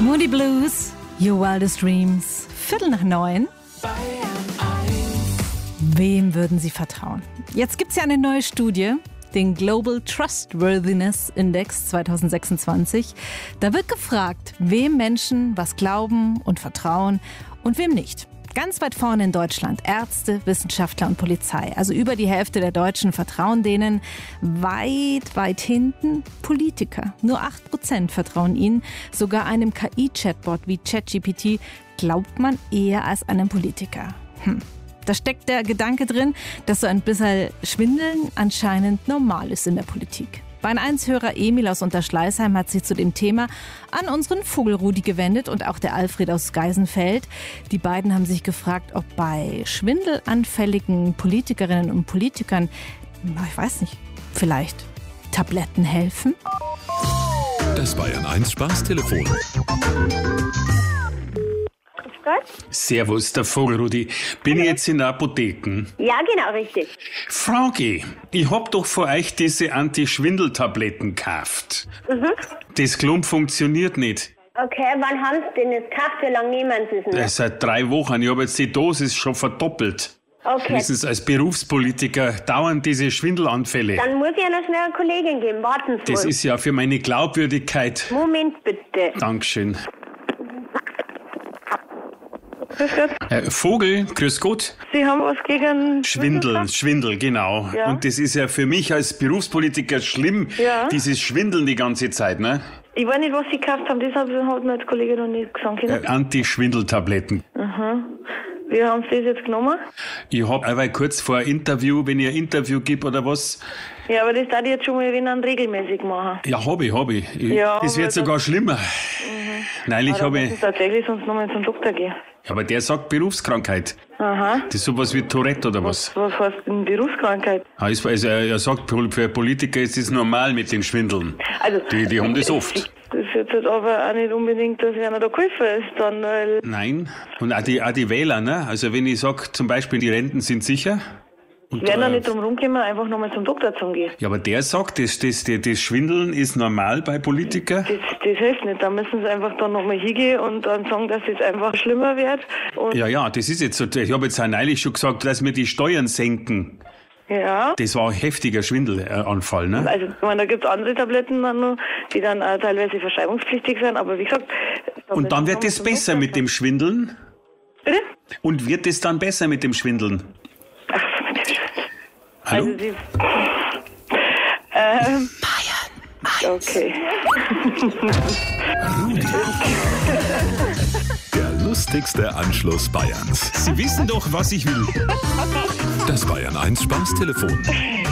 Moody Blues, Your Wildest Dreams, 8:45. Wem würden Sie vertrauen? Jetzt gibt es ja eine neue Studie, den Global Trustworthiness Index 2026. Da wird gefragt, wem Menschen was glauben und vertrauen und wem nicht. Ganz weit vorne in Deutschland Ärzte, Wissenschaftler und Polizei. Also über die Hälfte der Deutschen vertrauen denen. Weit hinten Politiker. Nur 8% vertrauen ihnen. Sogar einem KI-Chatbot wie ChatGPT glaubt man eher als einem Politiker. Da steckt der Gedanke drin, dass so ein bisschen Schwindeln anscheinend normal ist in der Politik. Bayern 1-Hörer Emil aus Unterschleißheim hat sich zu dem Thema an unseren Vogelrudi gewendet und auch der Alfred aus Geisenfeld. Die beiden haben sich gefragt, ob bei schwindelanfälligen Politikerinnen und Politikern, ich weiß nicht, vielleicht Tabletten helfen? Das Bayern 1 Spaßtelefon. Servus, der Vogelrudi. Bin ich jetzt in der Apotheke? Ja, genau, richtig. Frage, ich hab doch von euch diese Anti-Schwindel-Tabletten gekauft. Das Klump funktioniert nicht. Okay, wann haben Sie denn jetzt gekauft? Wie lange nehmen Sie es noch? Seit 3 Wochen. Ich habe jetzt die Dosis schon verdoppelt. Okay, Wissen Sie, als Berufspolitiker dauern diese Schwindelanfälle. dann muss ich ja noch schnell eine Kollegin geben. Warten Sie Das mal. ist ja für meine Glaubwürdigkeit. Moment bitte. Dankeschön. Grüß Gott. Vogel, grüß Gott. Sie haben was gegen Schwindel, genau. Ja. Und das ist ja für mich als Berufspolitiker schlimm, Ja. dieses Schwindeln die ganze Zeit, ne? Ich weiß nicht, was Sie gekauft haben, deshalb hat mir als Kollege noch nicht gesagt. Anti-Schwindel-Tabletten. Wie haben Sie das jetzt genommen? Ich hab aber kurz vor ein Interview, wenn ich ein Interview gebe oder was, Ja, aber das darf ich jetzt schon mal wenn regelmäßig machen. ja, hab ich. Ja, Das wird aber sogar schlimmer. Neulich Aber habe muss ich, ich tatsächlich sonst nochmal zum Doktor gehen. aber der sagt Berufskrankheit. Aha. Das ist sowas wie Tourette oder was? Was heißt denn Berufskrankheit? Also er sagt, für Politiker ist es normal mit den Schwindeln. Also, Die haben das oft. Das ist jetzt halt aber auch nicht unbedingt, dass einer da geholfen ist, dann, weil... Nein. Und auch die Wähler, ne? Also wenn ich sage, zum Beispiel die Renten sind sicher. Und, Wir werden da nicht drum rumkommen, einfach nochmal zum Doktor zu gehen. ja, aber der sagt, das Schwindeln ist normal bei Politikern. Das hilft nicht. Da müssen sie einfach dann nochmal hingehen und dann sagen, dass es einfach schlimmer wird. Und Ja, das ist jetzt so. Ich habe jetzt auch neulich schon gesagt, dass wir die Steuern senken. ja. Das war ein heftiger Schwindelanfall, ne? Also, ich meine, da gibt es andere Tabletten dann noch, die dann auch teilweise verschreibungspflichtig sind, aber wie gesagt... Und dann wird es besser mit dem Schwindeln? Bitte? Und wird es dann besser mit dem Schwindeln? Hallo? Also, okay. Der lustigste Anschluss Bayerns. Sie wissen doch, was ich will. Das Bayern 1 Spaßtelefon.